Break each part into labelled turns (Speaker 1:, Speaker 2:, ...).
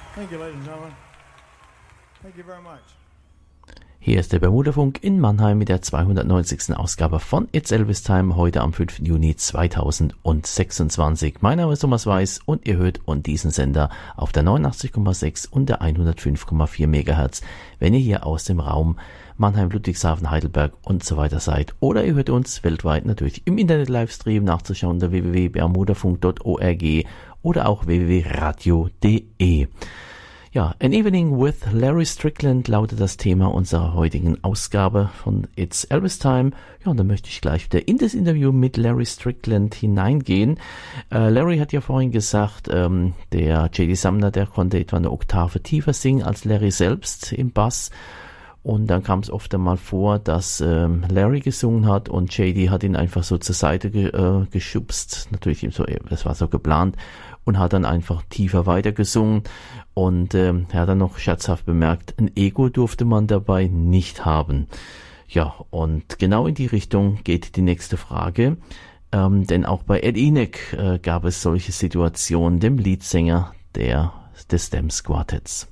Speaker 1: Thank you, ladies and gentlemen. Thank you very much.
Speaker 2: Hier ist der Bermudafunk in Mannheim mit der 290. Ausgabe von It's Elvis Time, heute am 5. Juni 2026. Mein Name ist Thomas Weiß und ihr hört diesen Sender auf der 89,6 und der 105,4 MHz, wenn ihr hier aus dem Raum Mannheim, Ludwigshafen, Heidelberg und so weiter seid. Oder ihr hört uns weltweit natürlich im Internet-Livestream nachzuschauen unter www.bermudafunk.org oder auch www.radio.de. Ja, An Evening with Larry Strickland lautet das Thema unserer heutigen Ausgabe von It's Elvis Time. Ja, und dann möchte ich gleich wieder in das Interview mit Larry Strickland hineingehen. Larry hat ja vorhin gesagt, der J.D. Sumner, der konnte etwa eine Oktave tiefer singen als Larry selbst im Bass. Und dann kam es oft einmal vor, dass Larry gesungen hat und J.D. hat ihn einfach so zur Seite geschubst. Natürlich, das war so geplant. Und hat dann einfach tiefer weitergesungen. Und er hat dann noch scherzhaft bemerkt, ein Ego durfte man dabei nicht haben. Ja, und genau in die Richtung geht die nächste Frage. Denn auch bei Ed Enoch gab es solche Situationen, dem Leadsänger des Stamps Quartetts.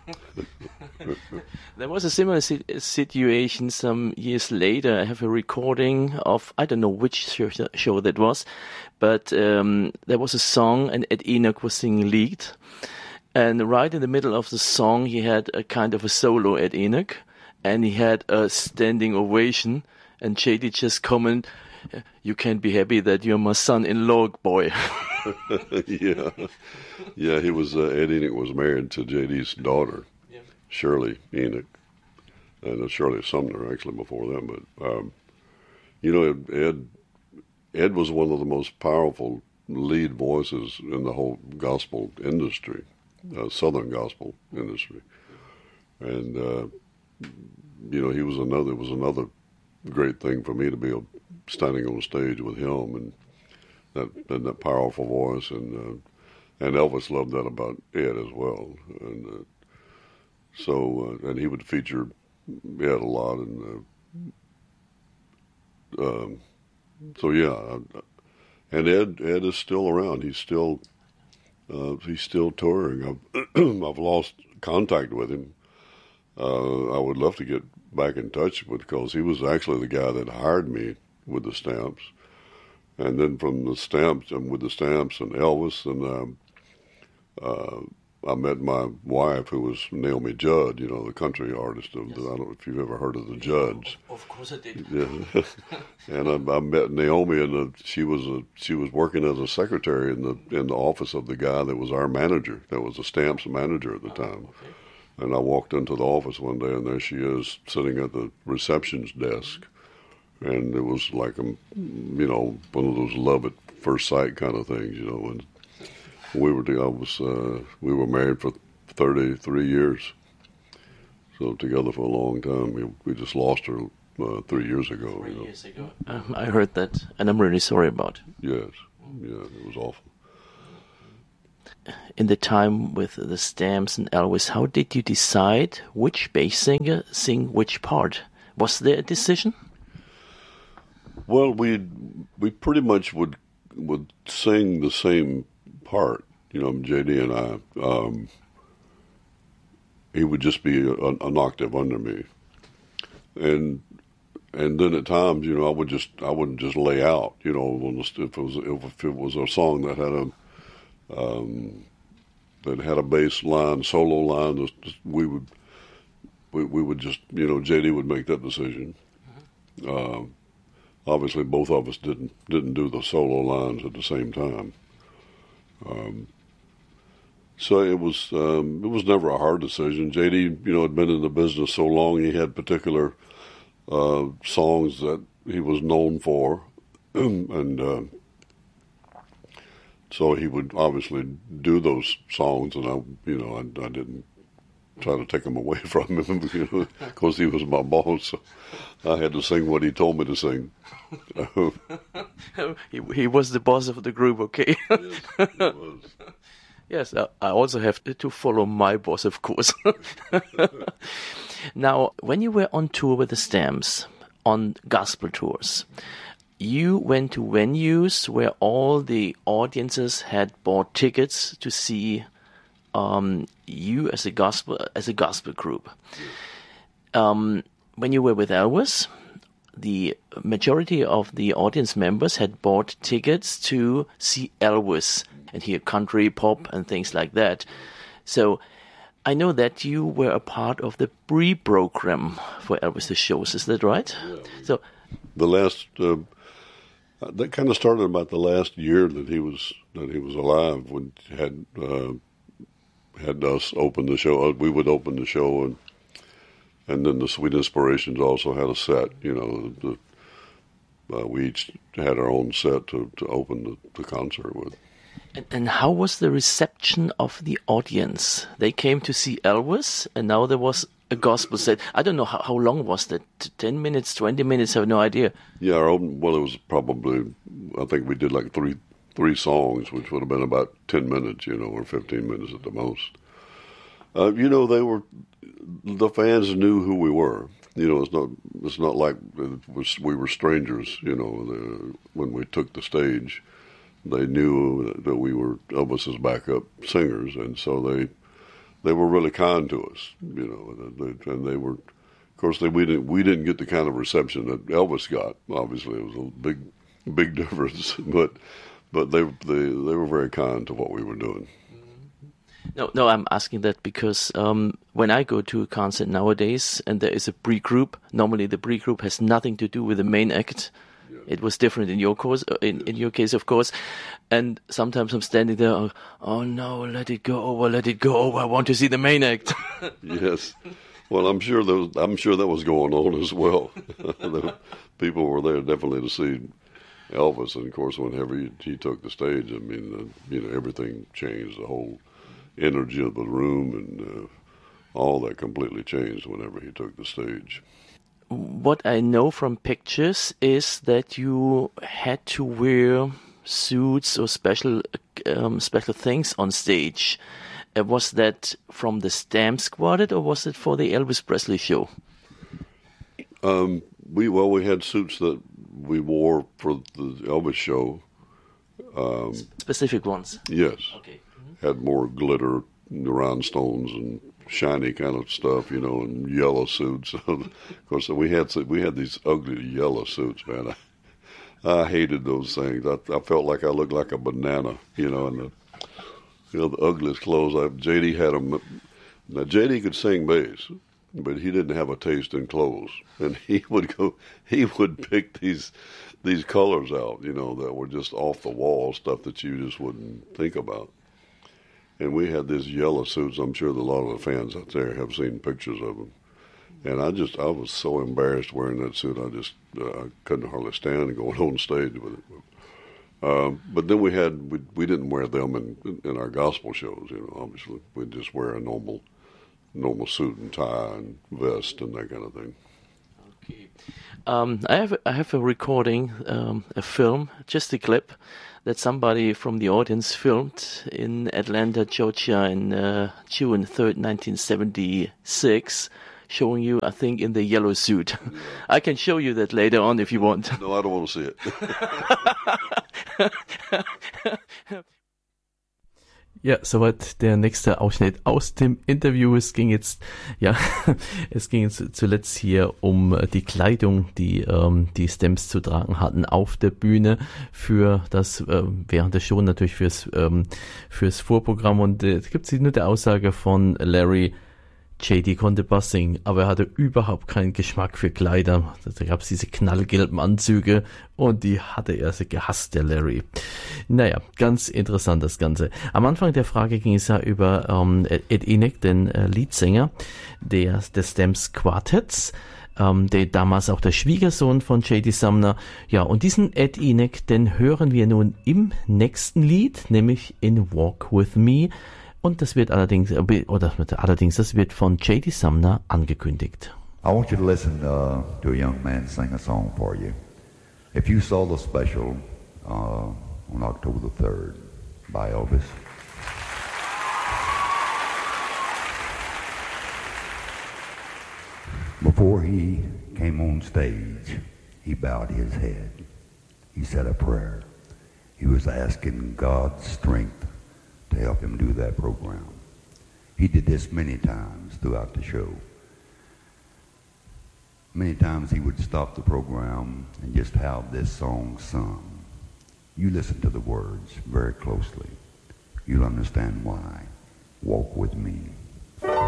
Speaker 3: There was a similar situation some years later. I have a recording of, I don't know which show that was, but there was a song and Ed Enoch was singing lead. And right in the middle of the song, he had a kind of a solo, Ed Enoch, and he had a standing ovation. And JD just commented, "You can't be happy that you're my son-in-law, boy."
Speaker 4: Yeah. He was. Ed Enoch was married to JD's daughter, Shirley Enoch, and Shirley Sumner actually before that. But Ed was one of the most powerful lead voices in the whole gospel industry, Southern gospel industry, and he was another. It was another great thing for me to be standing on stage with him and that powerful voice, and Elvis loved that about Ed as well, and and he would feature Ed a lot, and and Ed is still around. He's still touring. I've lost contact with him. I would love to get back in touch because he was actually the guy that hired me with the Stamps, and then from the Stamps and with the Stamps and Elvis, and I met my wife, who was Naomi Judd, the country artist. I don't know if you've ever heard of the Judds.
Speaker 3: Of course I did.
Speaker 4: Yeah. And I met Naomi, and she was working as a secretary in the office of the guy that was our manager. That was the Stamps manager at the time.
Speaker 3: Okay.
Speaker 4: And I walked into the office one day, and there she is sitting at the reception's desk, and it was like one of those love at first sight kind of things, and we were married for 33 years, so together for a long time. We just lost her 3 years ago.
Speaker 3: 3 years ago. I heard that, and I'm really sorry about it.
Speaker 4: Yes, yeah, it was awful.
Speaker 3: In the time with the Stamps and Elvis, how did you decide which bass singer sing which part? Was there a decision?
Speaker 4: Well, we pretty much would sing the same part, JD and I. He would just be an octave under me, and then at times, I wouldn't just lay out, if it was a song that had a bass line, solo line, we would just, JD would make that decision. Obviously, both of us didn't do the solo lines at the same time. So it was never a hard decision. JD, had been in the business so long, he had particular songs that he was known for, and so he would obviously do those songs, and I didn't try to take them away from him, because he was my boss. So I had to sing what he told me to sing.
Speaker 3: He was the boss of the group, okay?
Speaker 4: Yes, he was.
Speaker 3: Yes, I also have to follow my boss, of course. Now, when you were on tour with the Stamps, on gospel tours, you went to venues where all the audiences had bought tickets to see you as a gospel group. When you were with Elvis, the majority of the audience members had bought tickets to see Elvis and hear country, pop, and things like that. So I know that you were a part of the pre-program for Elvis' shows. Is that right?
Speaker 4: Yeah.
Speaker 3: So
Speaker 4: the last that kind of started about the last year that he was alive, when he had us open the show. We would open the show, and then the Sweet Inspirations also had a set. We each had our own set to open the concert with.
Speaker 3: And how was the reception of the audience? They came to see Elvis, and now there was a gospel set. I don't know how long was that? 10 minutes, 20 minutes? I have no idea.
Speaker 4: Yeah, it was probably, I think we did like three songs, which would have been about 10 minutes, or 15 minutes at the most. The fans knew who we were. It's not like we were strangers, when we took the stage. They knew that we were Elvis's backup singers, and so they were really kind to us, and they were, of course, we didn't get the kind of reception that Elvis got. Obviously, it was a big difference, but they were very kind to what we were doing.
Speaker 3: No, I'm asking that because when I go to a concert nowadays and there is a pre-group, normally the pre-group has nothing to do with the main act. Yeah. It was different in your case, of course. And sometimes I'm standing there, oh no, let it go over, I want to see the main act.
Speaker 4: Yes. Well, I'm sure that was going on as well. The people were there definitely to see Elvis, and of course, whenever he took the stage, I mean, everything changed. The whole energy of the room and all that completely changed whenever he took the stage.
Speaker 3: What I know from pictures is that you had to wear suits or special things on stage. Was that from the Stamps Quartet, or was it for the Elvis Presley show?
Speaker 4: We had suits that we wore for the Elvis show.
Speaker 3: Specific ones?
Speaker 4: Yes.
Speaker 3: Okay. Mm-hmm.
Speaker 4: Had more glitter, rhinestones, and shiny kind of stuff, and yellow suits. Of course, we had these ugly yellow suits, man. I hated those things. I felt like I looked like a banana, and the ugliest clothes. JD had them. Now, JD could sing bass, but he didn't have a taste in clothes, and he would pick these colors out, that were just off the wall, stuff that you just wouldn't think about. And we had these yellow suits. I'm sure that a lot of the fans out there have seen pictures of them. And I was so embarrassed wearing that suit. I couldn't hardly stand going on stage with it. But then we didn't wear them in our gospel shows. Obviously we'd just wear a normal suit and tie and vest and that kind of thing.
Speaker 3: Okay. I have a recording, a film, just a clip that somebody from the audience filmed in Atlanta, Georgia, in June 3rd, 1976, showing you, I think, in the yellow suit. Yeah. I can show you that later on if you want.
Speaker 4: No, I don't want to see it.
Speaker 2: Ja, soweit der nächste Ausschnitt aus dem Interview. Es ging jetzt zuletzt hier um die Kleidung, die die Stamps zu tragen hatten auf der Bühne für das, während der Show natürlich fürs Vorprogramm. Und es gibt nur die Aussage von Larry: JD konnte Bass singen, aber er hatte überhaupt keinen Geschmack für Kleider. Da gab es diese knallgelben Anzüge und die hatte er gehasst, der Larry. Naja, ganz interessant das Ganze. Am Anfang der Frage ging es ja über Ed Enoch, den Leadsänger des Stamps Quartetts, der damals auch der Schwiegersohn von J.D. Sumner. Ja, und diesen Ed Enoch, den hören wir nun im nächsten Lied, nämlich in Walk With Me. Und das wird allerdings, das wird von J.D. Sumner angekündigt.
Speaker 5: I want you to listen to a young man sing a song for you. If you saw the special on October the 3rd by Elvis. Before he came on stage, he bowed his head. He said a prayer. He was asking God's strength to help him do that program. He did this many times throughout the show. Many times he would stop the program and just have this song sung. You listen to the words very closely. You'll understand why. Walk with me.